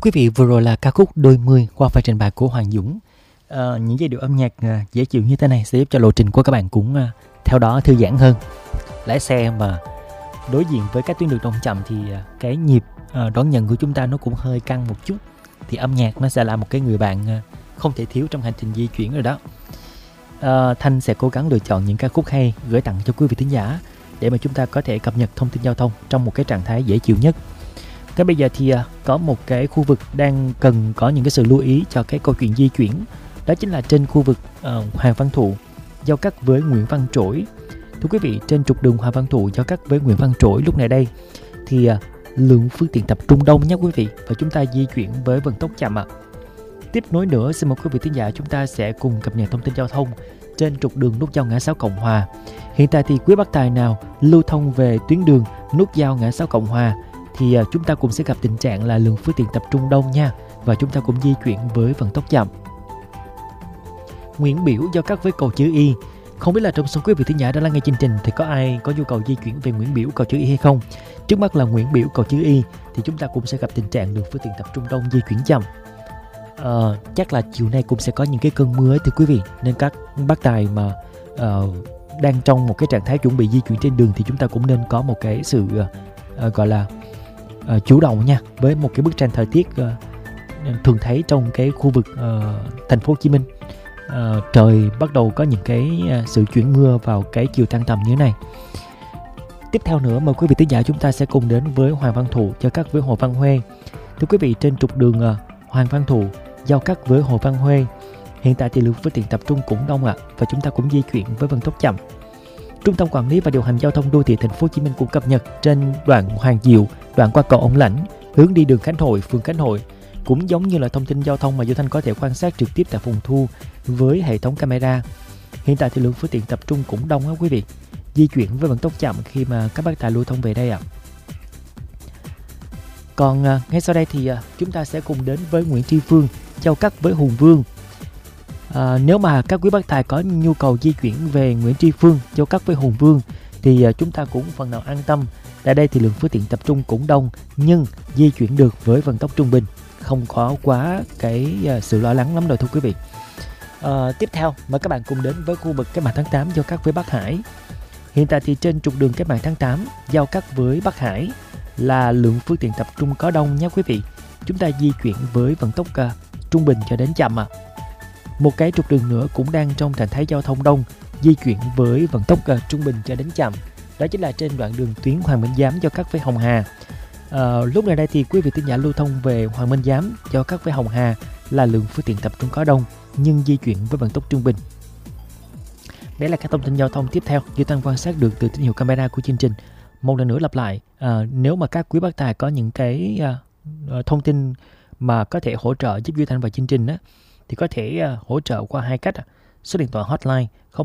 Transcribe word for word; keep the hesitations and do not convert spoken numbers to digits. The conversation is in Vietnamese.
quý vị, vừa rồi là ca khúc Đôi mươi qua phần trình bày của Hoàng Dũng. À, những giai điệu âm nhạc à, dễ chịu như thế này sẽ giúp cho lộ trình của các bạn cũng à, theo đó thư giãn hơn. Lái xe mà đối diện với các tuyến đường đông chậm thì à, cái nhịp à, đón nhận của chúng ta nó cũng hơi căng một chút. Thì âm nhạc nó sẽ là một cái người bạn à, không thể thiếu trong hành trình di chuyển rồi đó. À, Thanh sẽ cố gắng lựa chọn những ca khúc hay gửi tặng cho quý vị thính giả để mà chúng ta có thể cập nhật thông tin giao thông trong một cái trạng thái dễ chịu nhất. Cái bây giờ thì uh, có một cái khu vực đang cần có những cái sự lưu ý cho cái câu chuyện di chuyển. Đó chính là trên khu vực uh, Hoàng Văn Thụ giao cắt với Nguyễn Văn Trỗi. Thưa quý vị, trên trục đường Hoàng Văn Thụ giao cắt với Nguyễn Văn Trỗi lúc này đây thì uh, lượng phương tiện tập trung đông nhé quý vị, và chúng ta di chuyển với vận tốc chậm ạ. À. Tiếp nối nữa, xin mời quý vị thính giả chúng ta sẽ cùng cập nhật thông tin giao thông trên trục đường nút giao ngã sáu Cộng Hòa. Hiện tại thì quý bác tài nào lưu thông về tuyến đường nút giao ngã sáu Cộng Hòa thì uh, chúng ta cũng sẽ gặp tình trạng là lượng phương tiện tập trung đông nha, và chúng ta cũng di chuyển với vận tốc chậm. Nguyễn Biểu giao cắt với cầu chữ Y. Không biết là trong số quý vị thính giả đã lắng nghe chương trình thì có ai có nhu cầu di chuyển về Nguyễn Biểu cầu chữ Y hay không? Trước mắt là Nguyễn Biểu cầu chữ Y thì chúng ta cũng sẽ gặp tình trạng lượng phương tiện tập trung đông di chuyển chậm. Uh, chắc là chiều nay cũng sẽ có những cái cơn mưa ấy, thưa quý vị, nên các bác tài mà uh, đang trong một cái trạng thái chuẩn bị di chuyển trên đường thì chúng ta cũng nên có một cái sự uh, uh, gọi là uh, chủ động nha, với một cái bức tranh thời tiết uh, thường thấy trong cái khu vực uh, thành phố Hồ Chí Minh. Uh, trời bắt đầu có những cái uh, sự chuyển mưa vào cái chiều tan tầm như thế này. Tiếp theo nữa, mời quý vị thính giả chúng ta sẽ cùng đến với Hoàng Văn Thụ giao cắt với Hồ Văn Huê. Thưa quý vị, trên trục đường uh, Hoàng Văn Thụ giao cắt với Hồ Văn Huê, hiện tại thì lượng phương tiện tập trung cũng đông ạ, à, và chúng ta cũng di chuyển với vận tốc chậm. Trung tâm Quản lý và Điều hành Giao thông Đô thị Thành phố Hồ Chí Minh cũng cập nhật trên đoạn Hoàng Diệu, đoạn qua cầu Ông Lãnh, hướng đi đường Khánh Hội, phường Khánh Hội, cũng giống như là thông tin giao thông mà Duy Thanh có thể quan sát trực tiếp tại phòng thu với hệ thống camera. Hiện tại thì lượng phương tiện tập trung cũng đông á quý vị, di chuyển với vận tốc chậm khi mà các bác tài lưu thông về đây ạ. À. Còn à, ngay sau đây thì à, chúng ta sẽ cùng đến với Nguyễn Tri Phương giao cắt với Hùng Vương. À, nếu mà các quý bác tài có nhu cầu di chuyển về Nguyễn Tri Phương giao cắt với Hùng Vương thì à, chúng ta cũng phần nào an tâm. Tại đây thì lượng phương tiện tập trung cũng đông, nhưng di chuyển được với vận tốc trung bình, không có quá cái à, sự lo lắng lắm đâu thưa quý vị. À, tiếp theo mời các bạn cùng đến với khu vực Cách mạng tháng tám giao cắt với Bắc Hải. Hiện tại thì trên trục đường Cách mạng tháng tám giao cắt với Bắc Hải là lượng phương tiện tập trung có đông nhé quý vị. Chúng ta di chuyển với vận tốc uh, trung bình cho đến chậm à. Một cái trục đường nữa cũng đang trong trạng thái giao thông đông, di chuyển với vận tốc uh, trung bình cho đến chậm. Đó chính là trên đoạn đường tuyến Hoàng Minh Giám giao cắt với Hồng Hà. Uh, lúc này đây thì quý vị thính giả lưu thông về Hoàng Minh Giám giao cắt với Hồng Hà là lượng phương tiện tập trung có đông, nhưng di chuyển với vận tốc trung bình. Đấy là các thông tin giao thông tiếp theo Duy Tân quan sát được từ tín hiệu camera của chương trình. Một lần nữa lặp lại, à, nếu mà các quý bác tài có những cái à, thông tin mà có thể hỗ trợ giúp Duy Thanh và chương trình á, thì có thể à, hỗ trợ qua hai cách. Số điện thoại hotline